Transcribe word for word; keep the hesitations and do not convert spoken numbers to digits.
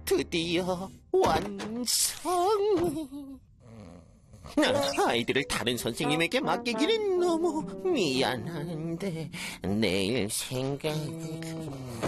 드디어 완성. 아, 아이들을 다른 선생님에게 맡기기는 너무 미안한데 내일 생각...